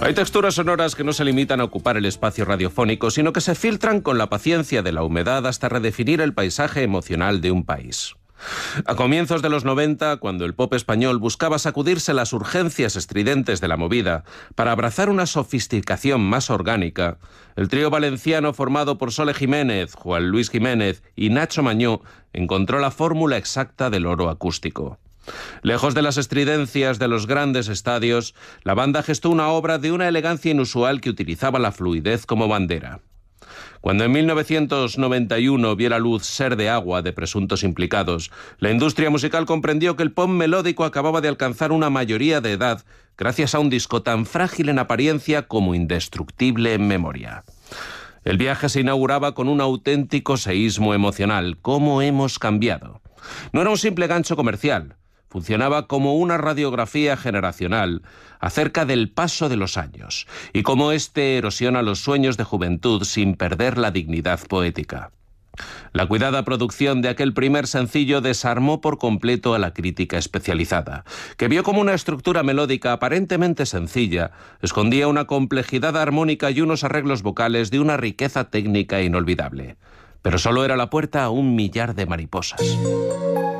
Hay texturas sonoras que no se limitan a ocupar el espacio radiofónico, sino que se filtran con la paciencia de la humedad hasta redefinir el paisaje emocional de un país. A comienzos de los 90, cuando el pop español buscaba sacudirse las urgencias estridentes de la movida para abrazar una sofisticación más orgánica, el trío valenciano formado por Sole Jiménez, Juan Luis Jiménez y Nacho Mañó encontró la fórmula exacta del oro acústico. Lejos de las estridencias de los grandes estadios, la banda gestó una obra de una elegancia inusual que utilizaba la fluidez como bandera. Cuando en 1991 vio la luz Ser de Agua de Presuntos Implicados, la industria musical comprendió que el pop melódico acababa de alcanzar una mayoría de edad gracias a un disco tan frágil en apariencia como indestructible en memoria. El viaje se inauguraba con un auténtico seísmo emocional. ¿Cómo hemos cambiado? No era un simple gancho comercial. Funcionaba como una radiografía generacional acerca del paso de los años y cómo éste erosiona los sueños de juventud sin perder la dignidad poética. La cuidada producción de aquel primer sencillo desarmó por completo a la crítica especializada, que vio como una estructura melódica aparentemente sencilla escondía una complejidad armónica y unos arreglos vocales de una riqueza técnica inolvidable. Pero solo era la puerta a un millar de mariposas.